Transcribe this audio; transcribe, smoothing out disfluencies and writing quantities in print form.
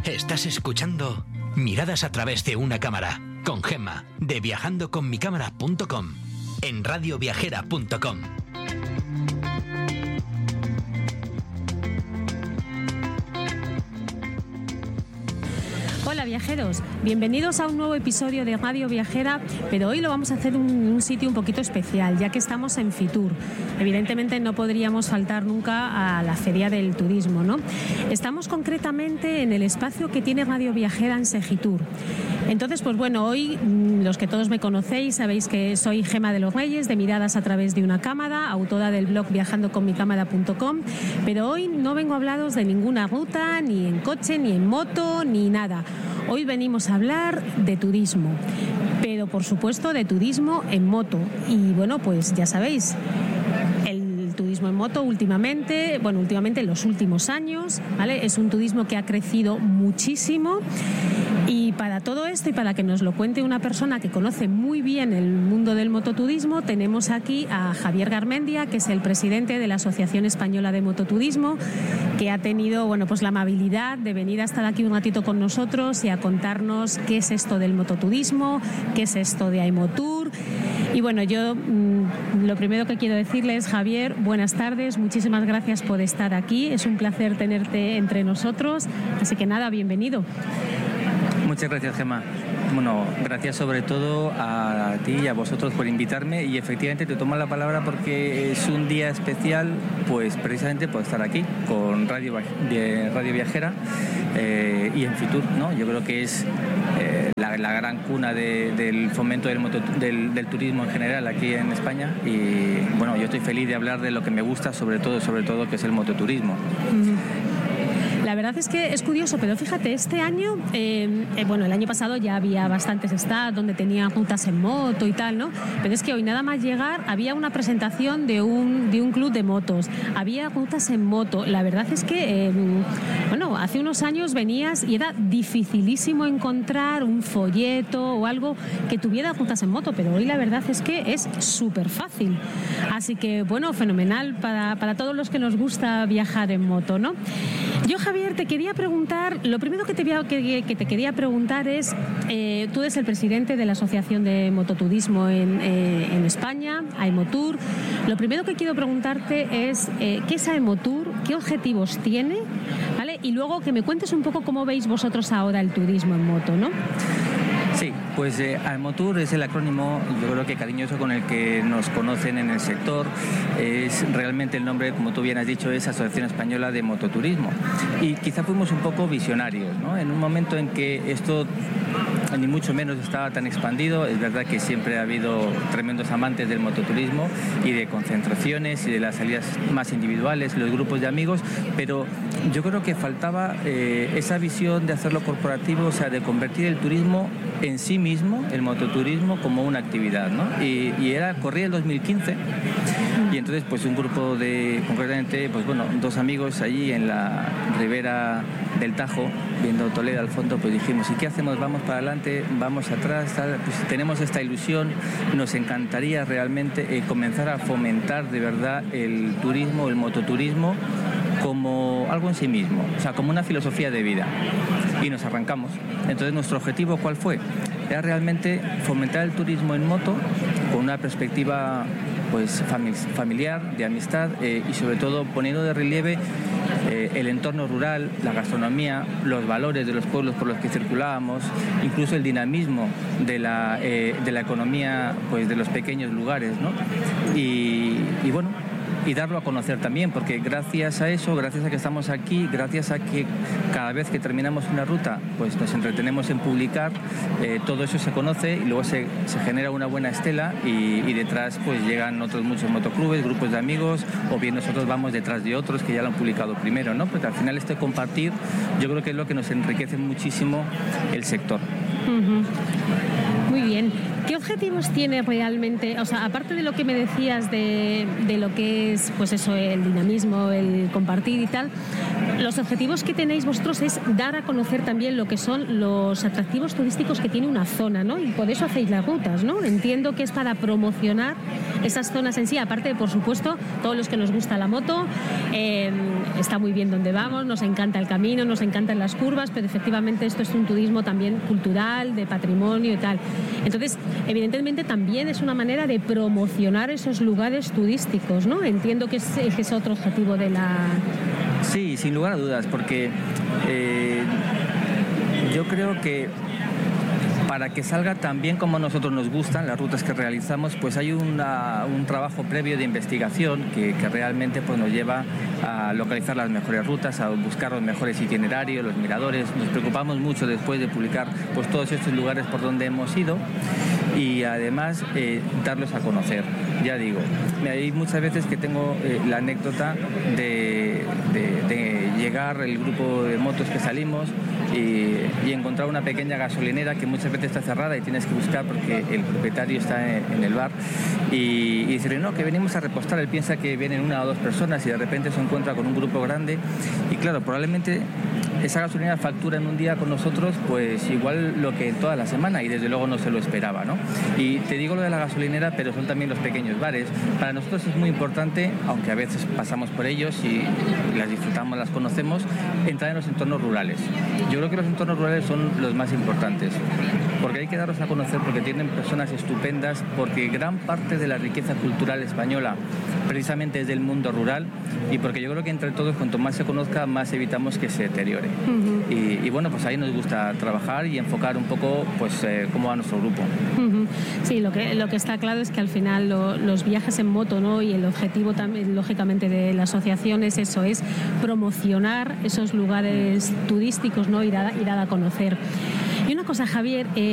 Estás escuchando Miradas a través de una cámara con Gemma de viajandoconmicámara.com en radioviajera.com. Hola viajeros, bienvenidos a un nuevo episodio de Radio Viajera, pero hoy lo vamos a hacer en un sitio un poquito especial, ya que estamos en Fitur. Evidentemente no podríamos faltar nunca a la Feria del Turismo, ¿no? Estamos concretamente en el espacio que tiene Radio Viajera en Segitur. Entonces, pues bueno, hoy los que todos me conocéis sabéis que soy Gemma de los Reyes, de Miradas a través de una cámara, autora del blog viajandoconmicámara.com, pero hoy no vengo a hablaros de ninguna ruta, ni en coche, ni en moto, ni nada. Hoy venimos a hablar de turismo, pero por supuesto de turismo en moto. Y bueno, pues ya sabéis, el turismo en moto últimamente en los últimos años, ¿vale? Es un turismo que ha crecido muchísimo. Y para todo esto y para que nos lo cuente una persona que conoce muy bien el mundo del mototurismo, tenemos aquí a Javier Garmendia, que es el presidente de la Asociación Española de Mototurismo, que ha tenido pues la amabilidad de venir a estar aquí un ratito con nosotros y a contarnos qué es esto del mototurismo, qué es esto de iMotour. Y bueno, yo lo primero que quiero decirles, Javier, buenas tardes, muchísimas gracias por estar aquí, es un placer tenerte entre nosotros, así que nada, bienvenido. Muchas gracias, Gemma. Bueno, gracias sobre todo a ti y a vosotros por invitarme, y efectivamente te tomo la palabra porque es un día especial, pues precisamente por estar aquí con Radio Viajera y en Fitur, ¿no? Yo creo que es la gran cuna del fomento del turismo en general aquí en España, y bueno, yo estoy feliz de hablar de lo que me gusta, sobre todo que es el mototurismo. La verdad es que es curioso, pero fíjate, este año, el año pasado ya había bastantes stands donde tenían rutas en moto y tal, ¿no? Pero es que hoy nada más llegar había una presentación de un club de motos, había rutas en moto. La verdad es que, hace unos años venías y era dificilísimo encontrar un folleto o algo que tuviera rutas en moto, pero hoy la verdad es que es súper fácil. Así que, bueno, fenomenal para todos los que nos gusta viajar en moto, ¿no? Yo, Javier, te quería preguntar, lo primero que te quería preguntar es, tú eres el presidente de la Asociación de Mototurismo en España, iMotour. Lo primero que quiero preguntarte es, ¿qué es iMotour? ¿Qué objetivos tiene? ¿Vale? Y luego que me cuentes un poco cómo veis vosotros ahora el turismo en moto, ¿no? Sí, pues iMotour es el acrónimo, yo creo que cariñoso, con el que nos conocen en el sector. Es realmente el nombre, como tú bien has dicho, es Asociación Española de Mototurismo. Y quizá fuimos un poco visionarios, ¿no? En un momento en que esto ni mucho menos estaba tan expandido. Es verdad que siempre ha habido tremendos amantes del mototurismo y de concentraciones y de las salidas más individuales, los grupos de amigos, pero yo creo que faltaba esa visión de hacerlo corporativo, o sea, de convertir el turismo en sí mismo, el mototurismo, como una actividad, ¿no? Y corría el 2015, y entonces pues un grupo concretamente, dos amigos allí en la ribera del Tajo, viendo Toledo al fondo, pues dijimos, ¿y qué hacemos? ¿Vamos para adelante? ¿Vamos atrás? Pues tenemos esta ilusión, nos encantaría realmente comenzar a fomentar de verdad el turismo, el mototurismo, como algo en sí mismo, o sea, como una filosofía de vida. Y nos arrancamos. Entonces, nuestro objetivo, ¿cuál fue? Era realmente fomentar el turismo en moto con una perspectiva pues familiar, de amistad, y sobre todo poniendo de relieve el entorno rural, la gastronomía, los valores de los pueblos por los que circulábamos, incluso el dinamismo de la economía pues de los pequeños lugares, ¿no? Y darlo a conocer también, porque gracias a eso, gracias a que estamos aquí, gracias a que cada vez que terminamos una ruta pues nos entretenemos en publicar, todo eso se conoce y luego se genera una buena estela, y detrás pues llegan otros muchos motoclubes, grupos de amigos, o bien nosotros vamos detrás de otros que ya lo han publicado primero, ¿no? Porque al final este compartir yo creo que es lo que nos enriquece muchísimo el sector. Uh-huh. Muy bien. ¿Qué objetivos tiene realmente? O sea, aparte de lo que me decías de lo que es, pues eso, el dinamismo, el compartir y tal, los objetivos que tenéis vosotros es dar a conocer también lo que son los atractivos turísticos que tiene una zona, ¿no? Y por eso hacéis las rutas, ¿no? Entiendo que es para promocionar esas zonas en sí, aparte de, por supuesto, todos los que nos gusta la moto, está muy bien donde vamos, nos encanta el camino, nos encantan las curvas, pero efectivamente esto es un turismo también cultural, de patrimonio y tal. Entonces, evidentemente también es una manera de promocionar esos lugares turísticos, ¿no? Entiendo que es otro objetivo de la... Sí, sin lugar a dudas, porque yo creo que para que salga tan bien como a nosotros nos gustan las rutas que realizamos, pues hay un trabajo previo de investigación que realmente pues, nos lleva a localizar las mejores rutas, a buscar los mejores itinerarios, los miradores. Nos preocupamos mucho después de publicar pues, todos estos lugares por donde hemos ido y además darlos a conocer. Ya digo, hay muchas veces que tengo la anécdota de llegar el grupo de motos que salimos y encontrar una pequeña gasolinera que muchas veces está cerrada y tienes que buscar porque el propietario está en el bar y decirle, no, que venimos a repostar. Él piensa que vienen 1 o 2 personas y de repente se encuentra con un grupo grande y claro, probablemente esa gasolinera factura en un día con nosotros pues igual lo que en toda la semana y desde luego no se lo esperaba, ¿no? Y te digo lo de la gasolinera, pero son también los pequeños bares. Para nosotros es muy importante, aunque a veces pasamos por ellos y las disfrutamos, las conocemos, entrar en los entornos rurales. Yo creo que los entornos rurales son los más importantes, porque hay que darlos a conocer, porque tienen personas estupendas, porque gran parte de la riqueza cultural española precisamente es del mundo rural y porque yo creo que entre todos, cuanto más se conozca, más evitamos que se deteriore. Uh-huh. Y bueno, pues ahí nos gusta trabajar y enfocar un poco pues cómo va nuestro grupo. Uh-huh. Sí, lo que está claro es que al final los viajes en moto, ¿no? Y el objetivo también, lógicamente, de la asociación es eso, es promocionar esos lugares turísticos, ¿no? Ir a conocer. Y una cosa, Javier,